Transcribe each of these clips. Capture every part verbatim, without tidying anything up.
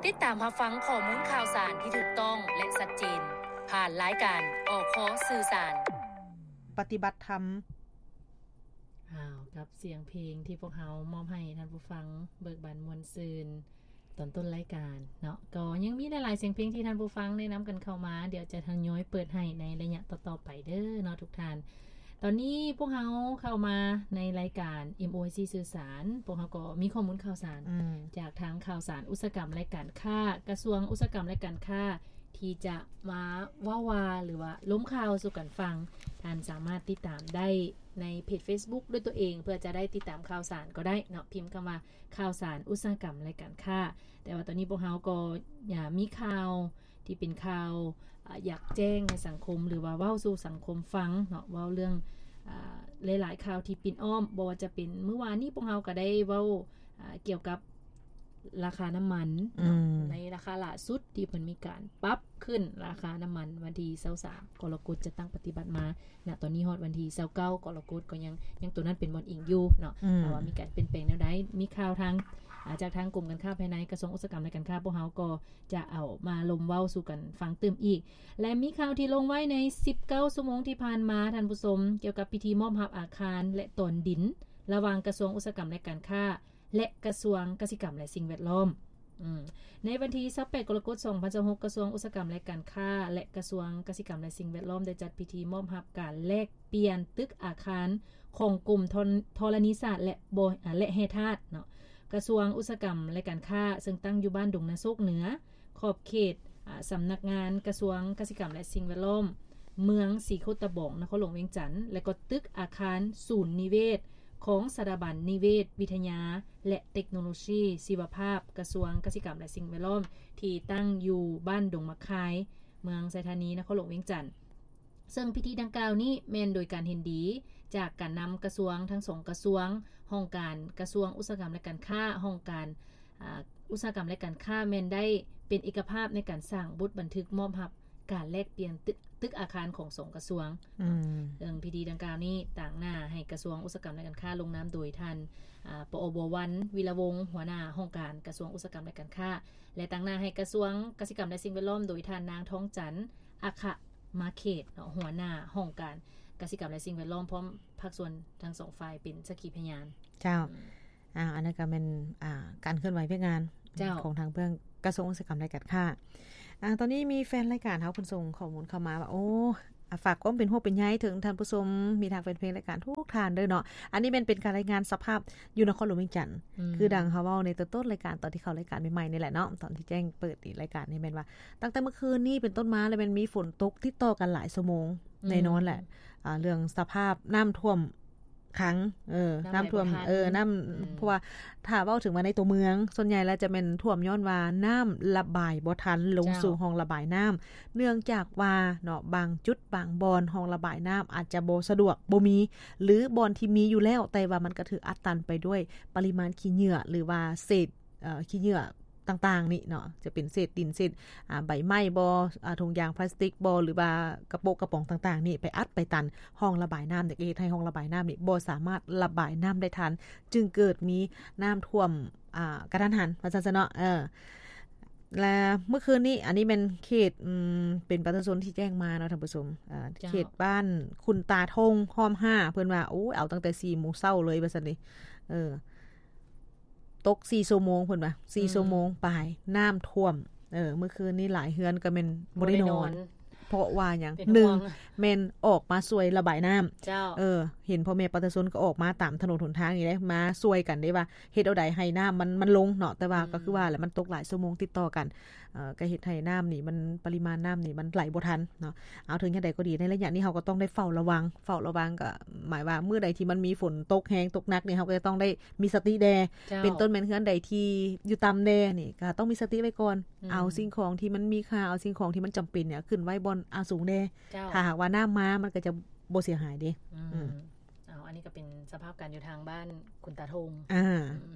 ติดตามรับฟังข้อมูลข่าวสารที่ถูกต้องและชัดเจนผ่านรายการอคสื่อสารปฏิบัติธรรมอ้าวกับเสียงเพลงที่พวกเฮามอบให้ท่านผู้ฟังเบิกบานมวลซืนตอนต้นรายการเนาะก็ยังมีหลายๆเสียงเพลงที่ท่านผู้ฟังได้นํากันเข้ามาเดี๋ยวจะทยอยเปิดให้ในระยะต่อๆไปเด้อเนาะทุกท่านตอนนี้พวกเฮาเข้ามาในรายการ เอ็ม โอ ซี สื่อสารพวกเฮาก็มีข้อมูลข่าวสารจากทางข่าวสารอุตสาหกรรมและการค้ากระทรวงอุตสาหกรรมและการค้าที่จะมาว่าวาหรือว่าล้มข่าวสู่กันฟังท่านสามารถติดตามได้ในเพจ Facebook ด้วยตัวเองเพื่อจะได้ติดตามข่าวสารก็ได้เนาะพิมพ์คำว่าข่าวสารอุตสาหกรรมและการค้าแต่ว่าตอนนี้พวกเฮาก็อย่ามีข่าวที่เป็นข่าวอยากแจ้งในสังคมหรือว่าเว้าสู่สังคมฟังเนาะเว้าเรื่องอ่าหลายๆข่าวที่ปินอ้อมบ่ว่าจะเป็นเมื่อวานนี้พวกเฮาก็ได้เว้าอ่าเกี่ยวกับราคาน้ำมันในราคาล่าสุดที่เพิ่นมีการปรับขึ้นราคาน้ำมันวันที่ยี่สิบสามกรกฎาคมจะตั้งปฏิบัติมาณตอนนี้ฮอดวันที่ยี่สิบเก้ากรกฎาคมก็ยังยังตัวนั้นเป็นบ่อนอิงอยู่เนาะแต่ว่ามีการเปลี่ยนแปลงแนวใดมีข่าวทางจากทางกรมการค้าภายในกระทรวงอุตสาหกรรมและการค้าพวกเฮาก็จะเอามาลมเว้าสู่กันฟังเติมอีกและมีข่าวที่ลงไว้ในสิบเก้าชั่วโมงที่ผ่านมาท่านผู้ชมเกี่ยวกับพิธีมอบรับอาคารและตนดินระหว่างกระทรวงอุตสาหกรรมและการค้าและกระทรวงเกษตรกรรมและสิ่งแวดล้อมอืมในวันที่ยี่สิบแปดกรกฎาคมสองพันยี่สิบหกกระทรวงอุตสาหกรรมและการค้าและกระทรวงเกษตรกรรมและสิ่งแวดล้อมได้จัดพิธีมอบรับการแลกเปลี่ยนตึกอาคารของกลุ่มธรณีศาสตร์และโบและแร่ธาตุเนาะกระทรวงอุตสาหกรรมและการค้าซึ่งตั้งอยู่บ้านดงนาโศกเหนือขอบเขตอ่าสำนักงานกระทรวงเกษตรกรรมและสิ่งแวดล้อมเมืองสีโคตะบองนครหลวงเวียงจันทน์และก็ตึกอาคารศูนย์นิเวศของสถาบันนิเวศวิทยาและเทคโนโลยีชีวภาพกระทรวงเกษตรกรรมและสิ่งแวดล้อมที่ตั้งอยู่บ้านดงมะคายเมืองไสธานีนครหลวงเวียงจันทน์ซึ่งพิธีดังกล่าวนี้แม่นโดยการเห็นดีจากการนํากระทรวงทั้งสองกระทรวงห้องการกระทรวงอุตสาหกรรมและการค้าห้องการอ่าอุตสาหกรรมและการค้าแม่นได้เป็นเอกภาพในการสร้างบทบันทึกมอบรับการแลกเปลี่ยนตึกตึกอาคารของสองกระทรวงอืมเรื่องพิธีดังกล่าวนี้ต่างหน้าให้กระทรวงอุตสาหกรรมและการค้าลงนามโดยท่านอ่าปอบัววันวิรวงศ์หัวหน้าห้องการกระทรวงอุตสาหกรรมและการค้าและต่างหน้าให้กระทรวงเกษตรกรรมและสิ่งแวดล้อมโดยท่านนางท้องจันทร์อัคมาเขตเนาะหัวหน้าห้องการเกษตรกรรมและสิ่งแวดล้อมพร้อมภาคส่วนทั้งสองฝ่ายเป็นสักขีพยานเจ้าอ่าอันนั้นก็เป็นอ่าการเคลื่อนไหวเพื่องานของทางเพื่องกระทรวงอุตสาหกรรมและการค้าอ่าตอนนี้มีแฟนรายการเฮาเพิ่นส่งข้อมูลเข้ามาว่าโอ้ฝากความเป็นห่วงเป็นใยถึงท่านผู้ชมมีทางแฟนเพลงรายการทุกท่านเด้อเนาะอันนี้เป็นเป็นการรายงานสภาพอยู่นครหลวงเวียงจันทน์คือดังเฮาเว้าในต้นรายการตอนที่เข้ารายการใหม่ๆนี่แหละเนาะตอนที่แจ้งเปิดรายการนี่แม่นว่าตั้งแต่เมื่อคืนนี้เป็นต้นมาแล้วมันมีฝนตกติดต่อกันหลายชั่วโมงแน่นอนแหละอ่าเรื่องสภาพน้ำท่วมขังเออน้ำท่วมเออน้ำเพราะว่าถ้าเว้าถึงว่าในตัวเมืองส่วนใหญ่แล้วจะเป็นท่วมย้อนว่าน้ำระบายบ่ทันลงสู่ห้องระบายน้ำเนื่องจากว่าเนาะบางจุดบางบอนห้องระบายน้ำอาจจะบ่สะดวกบ่มีหรือบอนที่มีอยู่แล้วแต่ว่ามันก็ถูกอัดตันไปด้วยปริมาณขี้เหงื่อหรือว่าเศษเอ่อขี้เหงื่อต่างๆนี่เนาะจะเป็นเศษดินเศษอ่าใบไม้บ่อ่าถุงยางพลาสติกบ่หรือว่ากระโปะกระป๋องต่างๆนี่ไปอัดไปตันห้องระบายน้ำเฮ็ดให้ห้องระบายน้ำนี่บ่สามารถระบายน้ำได้ทันจึงเกิดมีน้ำท่วมอ่ากระทันหันว่าซั่นซะเนาะเออและเมื่อคืนนี้อันนี้เป็นเขตอืมเป็นประชาชนที่แจ้งมาเนาะท่านผู้ชมอ่าเขตบ้านคุณตาทงห้อมห้าเพิ่นว่าโอ้เอาตั้งแต่ สี่โมง เช้าเลยว่าซั่นนี่เออตกสี่ชั่วโมงเพิ่นว่าสี่ชั่วโมงปลายน้ำท่วมเออเมื่อคืนนี้หลายเฮือนก็แม่นบ่ได้นอนเพราะว่าหยังหนึ่งแม่นออกมาช่วยระบายน้ำเออเห็นพ่อแม่ประชาชนก็ออกมาตามถนนหนทางนี่ได้มาช่วยกันได้ว่าเฮ็ดเอาใดให้น้ำมันมันลงเนาะแต่ว่าก็คือว่าแหละมันตกหลายชั่วโมงติดต่อกันเอ่อก็เฮ็ดให้น้ำนี่มันปริมาณน้ำนี่มันไหลบ่ทันเนาะเอาถึงจังได๋ก็ดีในระยะนี้เฮาก็ต้องได้เฝ้าระวังเฝ้าระวังก็หมายว่ามื้อใดที่มันมีฝนตกแรงตกหนักนี่เฮาก็จะต้องได้มีสติแดเป็นต้นแม่นเฮือนใดที่อยู่ต่ำแดนี่ก็ต้องมีสติไว้ก่อนเอาสิ่งของที่มันมีค่าเอาสิ่งของที่มันจำเป็นเนี่ยขึ้นไว้บนอาสูงแดถ้าหากว่าน้ำมามันก็จะบ่เสียหายเด้อืมอ้าวอันนี้ก็เป็นสภาพการอยู่ทางบ้านคุณตาทงอ่า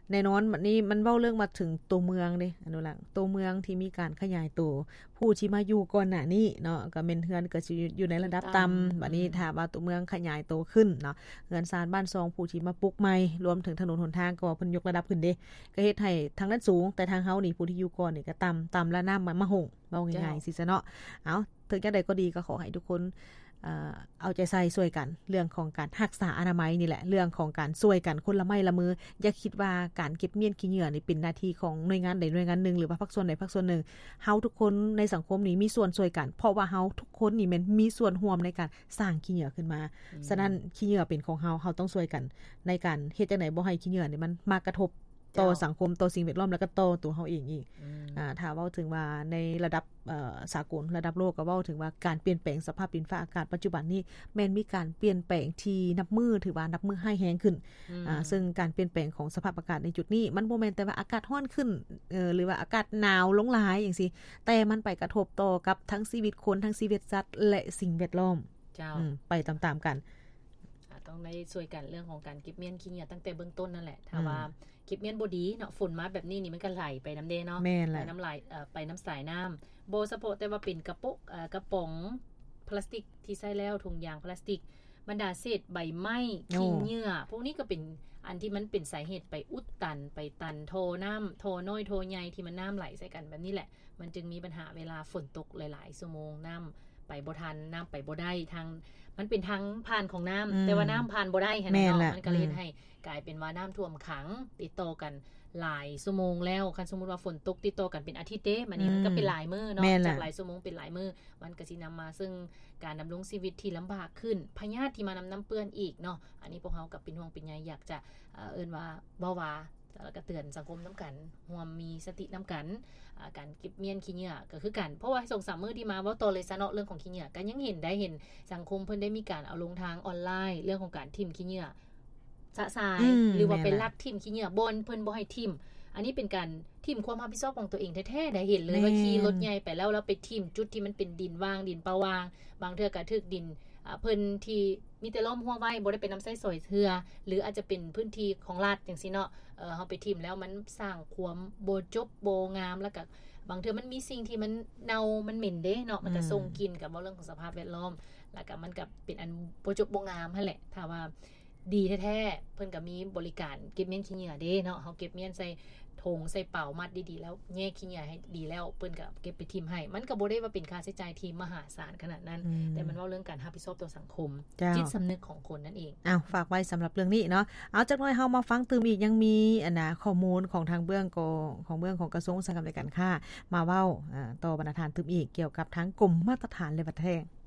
แน่นอนบัดนี้มันเว้าเรื่องมาถึงตัวเมืองเด้อนุรักษ์ตัวเมืองที่มีการขยายตัวผู้ที่มาอยู่ก่อนหน้านี้เนาะก็แม่นเฮือนก็สิอยู่ในระดับต่ำบัดนี้ถ้าว่าตัวเมืองขยายตัวขึ้นเนาะเฮือนซานบ้านซองผู้ที่มาปลูกใหม่รวมถึงถนนหนทางก็เพิ่นยกระดับขึ้นเด้ก็เฮ็ดให้ทางนั้นสูงแต่ทางเฮานี่ผู้ที่อยู่ก่อนนี่ก็ต่ำต่ำและน้ำมันมาห่งเว้าง่ายๆสิซะเนาะเอ้าถึงจังได๋ก็ดีก็ขอให้ทุกคนเอ่อเอาใจใส่ช่วยกันเรื่องของการรักษาอนามัยนี่แหละเรื่องของการช่วยกันคนละไม้ละมืออย่าคิดว่าการเก็บเมียนขี้เหงื่อนี่เป็นหน้าที่ของหน่วยงานใดหน่วยงานหนึ่งหรือว่าภาคส่วนใดภาคส่วนหนึ่งเฮาทุกคนในสังคมนี้มีส่วนช่วยกันเพราะว่าเฮาทุกคนนี่แม่นมีส่วนร่วมในการสร้างขี้เหงื่อขึ้นมาฉะนั้นขี้เหงื่อเป็นของเฮาเฮาต้องช่วยกันในการเฮ็ดจังได๋บ่ให้ขี้เหงื่อนี่มันมากระทบต่อสังคมต่อสิ่งแวดล้อมแล้วก็ต่อตัวเฮาเองอีกอ่าถ้าเว้าถึงว่าในระดับเอ่อสากลระดับโลกก็เว้าถึงว่าการเปลี่ยนแปลงสภาพดินฟ้าอากาศปัจจุบันนี้แม้นมีการเปลี่ยนแปลงที่นับมือถือว่านับมือให้แรงขึ้นอ่าซึ่งการเปลี่ยนแปลงของสภาพอากาศในจุดนี้มันบ่แม่นแต่ว่าอากาศร้อนขึ้นเอ่อหรือว่าอากาศหนาวลงหลายจังซี่แต่มันไปกระทบต่อกับทั้งชีวิตคนทั้งชีวิตสัตว์และสิ่งแวดล้อมเจ้าไปตามๆกันต้องได้ช่วยกันเรื่องของการเก็บเมียนขี้เหงื่อตั้งแต่เบื้องต้นนั่นแหละถ้าว่าเก็บเมียนบ่ดีเนาะฝนมาแบบนี้นี่มันก็ไหลไปน้ำเดเนาะไปน้ำไหลเอ่อไปน้ำสายน้ำโบสะโพแต่ว่าเป็นกระปุกเอ่อกระป๋องพลาสติกที่ใช้แล้วถุงยางพลาสติกบรรดาเศษใบไม้ขี้เหงื่อพวกนี้ก็เป็นอันที่มันเป็นสาเหตุไปอุดตันไปตันโทน้ำโทน้อยโทใหญ่ที่มันน้ำไหลใส่กันแบบนี้แหละมันจึงมีปัญหาเวลาฝนตกหลายๆชั่วโมงน้ำไปบ่ทันน้ำไปบ่ได้ทางมันเป็นทางผ่านของน้ำแต่ว่าน้ำผ่านบ่ได้หั่นเนาะมันก็เลยให้กลายเป็นว่าน้ำท่วมขังติดต่อกันหลายชั่วโมงแล้วคันสมมุติว่าฝนตกติดต่อกันเป็นอาทิตย์เด้มันนี่มันก็เป็นหลายมื้อเนาะจากหลายชั่วโมงเป็นหลายมื้อมันก็สินำมาซึ่งการดำรงชีวิตที่ลำบากขึ้นพยาธิที่มานำน้ำเปื้อนอีกเนาะอันนี้พวกเฮากับเป็นห่วงเป็นใยอยากจะเอ่อเอิ้นว่าเว้าว่าแล้วก็เตือนสังคมนำกันร่วมมีสตินำกันการเก็บเมียนขี้เหงื่อก็คือกันเพราะว่า สองสาม มื้อที่มาเว้าต่อเลยซะเนาะเรื่องของขี้เหงื่อก็ยังเห็นได้เห็นสังคมเพิ่นได้มีการเอาลงทางออนไลน์เรื่องของการทิ่มขี้เหงื่อสะสายหรือว่าเป็นลักทิ่มขี้เหงื่อบนเพิ่นบ่ให้ทิ่มอันนี้เป็นการทิ่มความรับผิดชอบของตัวเองแท้ๆได้เห็นเลยว่าขี่รถใหญ่ไปแล้วแล้วไปทิ่มจุดที่มันเป็นดินว่างดินเปล่าวางบางเทื่อก็ถึกดินอ่าเพิ่นที่มีแต่ล้อมหัวไว้บ่ได้เป็นน้ำใส้สอยเทื่อหรืออาจจะเป็นพื้นที่ของรัฐจังซี่เนาะเอ่อเฮาไปทิ่มแล้วมันสร้างความบ่จบบ่งามแล้วก็บางเทื่อมันมีสิ่งที่มันเน่ามันเหม็นเด้เนาะมันก็ส่งกลิ่นกับเรื่องของสภาพแวดล้อมแล้วก็มันก็เป็นอันบ่จบบ่งามหั่นแหละถ้าว่าดีแท้ๆเพิ่นก็มีบริการเก็บเมียนขี้เหงื่อเด้เนาะเฮาเก็บเมียนใส่ถุงใส่เป๋ามัดดีๆแล้วแยกขี้เหงื่อให้ดีแล้วเพิ่นก็เก็บไปทิ่มให้มันก็บ่ได้ว่าเป็นค่าใช้จ่ายที่มหาศาลขนาดนั้นแต่มันเว้าเรื่องการรับผิดชอบต่อสังคมจิตสำนึกของคนนั่นเองอ้าวฝากไว้สำหรับเรื่องนี้เนาะเอาจักหน่อยเฮามาฟังตื่มอีกยังมีอันน่ะข้อมูลของทางเบื้องกของเบื้องของกระทรวงอุตสาหกรรมและการค้ามาเว้าอ่าต่อบรรณาธิการตื่มอีกเกี่ยวกับทั้งกลุ่มมาตรฐานและบัตรแท้ง